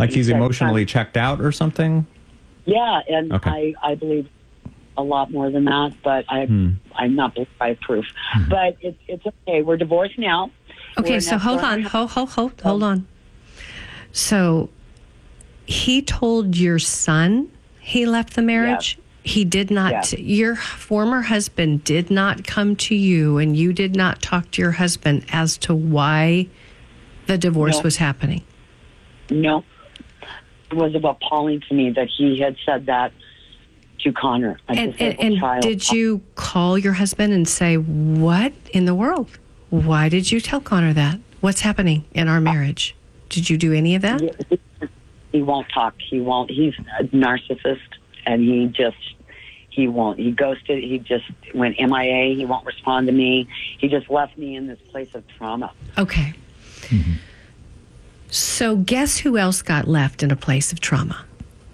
Like He he's said, emotionally checked out or something? yeah, and Okay. I believe a lot more than that, but I'm not by proof. But it's okay. We're divorced now. Okay, We're so next hold door. on. Hold on. So he told your son he left the marriage? He did not, Yes. Your former husband did not come to you and you did not talk to your husband as to why the divorce No. was happening? No. It was appalling to me that he had said that to Connor, a disabled child. Did you call your husband and say, what in the world? Why did you tell Connor that? What's happening in our marriage? Did you do any of that? He won't talk. He won't. He's a narcissist, and he won't. He ghosted. He just went MIA. He won't respond to me. He just left me in this place of trauma. Okay. So guess who else got left in a place of trauma?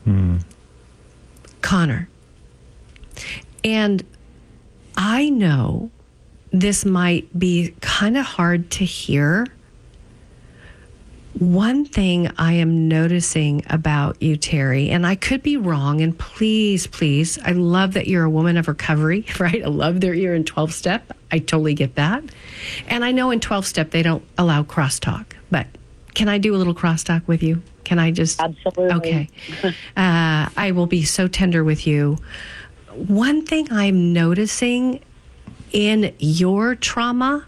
Connor. And I know this might be kind of hard to hear. One thing I am noticing about you, Terry, and I could be wrong, and please, I love that you're a woman of recovery, right? I love that you're in 12-step. I totally get that. And I know in 12-step they don't allow crosstalk, but can I do a little crosstalk with you? Can I just? Absolutely. Okay. I will be so tender with you. One thing I'm noticing in your trauma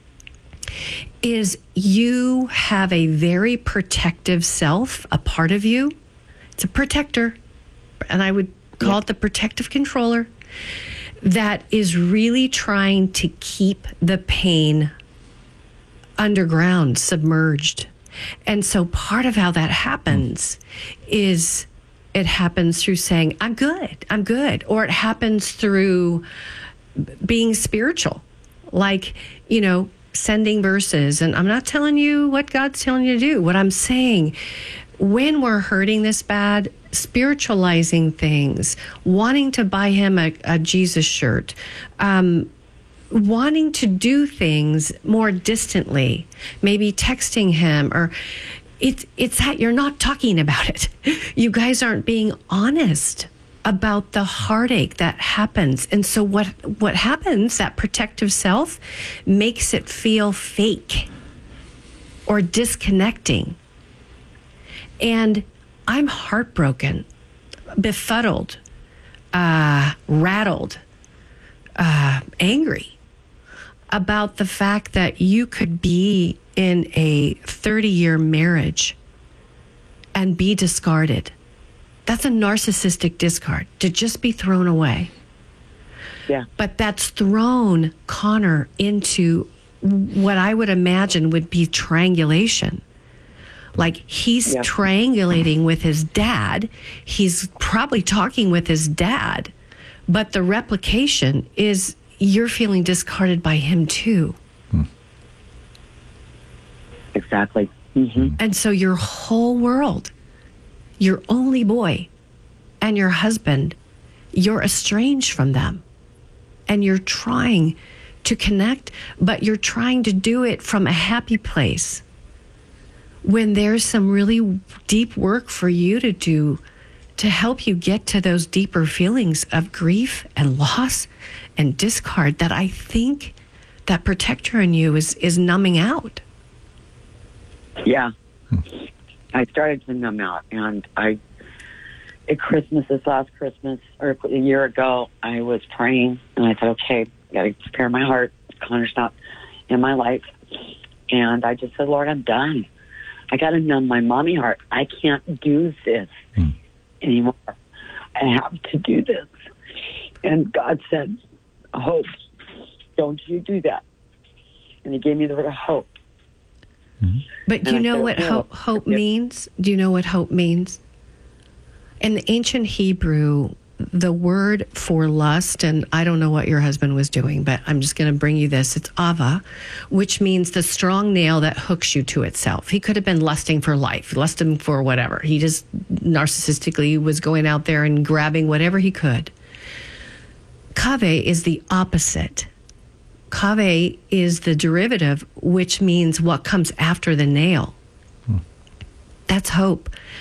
is you have a very protective self, a part of you. It's a protector, and I would call it the protective controller, that is really trying to keep the pain underground, submerged. And so part of how that happens is it happens through saying, I'm good. Or it happens through being spiritual, like, sending verses. And I'm not telling you what God's telling you to do. What I'm saying, when we're hurting this bad, spiritualizing things, wanting to buy him a Jesus shirt, wanting to do things more distantly, maybe texting him, or it's that you're not talking about it. You guys aren't being honest about the heartache that happens. And so what happens, that protective self makes it feel fake or disconnecting. And I'm heartbroken, befuddled, rattled, angry about the fact that you could be in a 30-year marriage and be discarded. That's a narcissistic discard, to just be thrown away. Yeah. But that's thrown Connor into what I would imagine would be triangulation. Like he's triangulating with his dad. He's probably talking with his dad. But the replication is you're feeling discarded by him too. Exactly. Mm-hmm. And so your whole world, your only boy and your husband, you're estranged from them. And you're trying to connect, but you're trying to do it from a happy place when there's some really deep work for you to do to help you get to those deeper feelings of grief and loss and discard that I think that protector in you is numbing out. Yeah. I started to numb out, and at Christmas, this last Christmas, or a year ago, I was praying, and I thought, okay, I got to prepare my heart. Connor's not in my life. And I just said, Lord, I'm done. I got to numb my mommy heart. I can't do this anymore. I have to do this. And God said, Hope, don't you do that. And he gave me the word hope. But do you know what hope means? Do you know what hope means? In the ancient Hebrew, the word for lust, and I don't know what your husband was doing, but I'm just going to bring you this. It's ava, which means the strong nail that hooks you to itself. He could have been lusting for life, lusting for whatever. He just narcissistically was going out there and grabbing whatever he could. Kaveh is the opposite. Kaveh is the derivative, which means what comes after the nail. That's hope.